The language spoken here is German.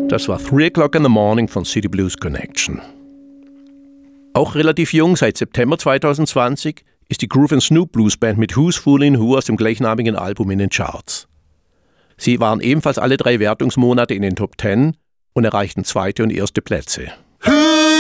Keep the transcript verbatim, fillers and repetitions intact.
Das war Three O'Clock in the Morning von City Blues Connection. Auch relativ jung, seit September zwanzig zwanzig, ist die Groove and Snoop Blues Band mit Who's Foolin' Who aus dem gleichnamigen Album in den Charts. Sie waren ebenfalls alle drei Wertungsmonate in den Top Ten und erreichten zweite und erste Plätze. Who